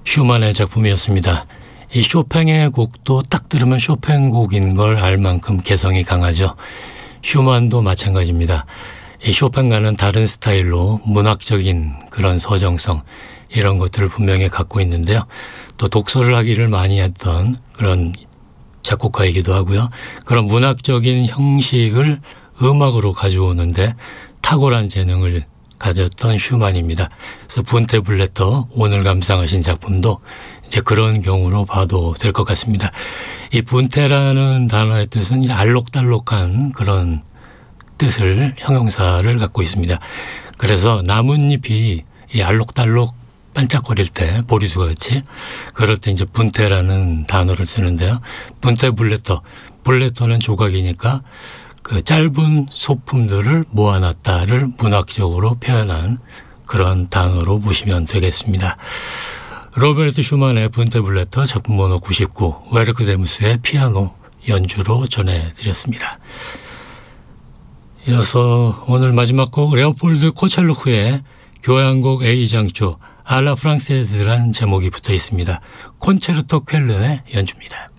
슈만의 작품이었습니다. 이 쇼팽의 곡도 딱 들으면 쇼팽 곡인 걸 알 만큼 개성이 강하죠. 슈만도 마찬가지입니다. 이 쇼팽과는 다른 스타일로 문학적인 그런 서정성 이런 것들을 분명히 갖고 있는데요. 또 독서를 하기를 많이 했던 그런 작곡가이기도 하고요. 그런 문학적인 형식을 음악으로 가져오는데 탁월한 재능을 가졌던 슈만입니다. 그래서 분테 블레터 오늘 감상하신 작품도 이제 그런 경우로 봐도 될 것 같습니다. 이 분테라는 단어의 뜻은 알록달록한 그런 뜻을 형용사를 갖고 있습니다. 그래서 나뭇잎이 이 알록달록 반짝거릴 때 보리수 같이 그럴 때 이제 분테라는 단어를 쓰는데요. 분테 블레터, 블레터는 조각이니까 그 짧은 소품들을 모아놨다를 문학적으로 표현한 그런 단어로 보시면 되겠습니다. 로베르트 슈만의 분테 블레터 작품 번호 99, 웨르크 데무스의 피아노 연주로 전해드렸습니다. 이어서 오늘 마지막 곡 레오폴드 코첼루크의 교향곡 A장조 알라 프랑세즈란 제목이 붙어 있습니다. 콘체르토 쾰른의 연주입니다.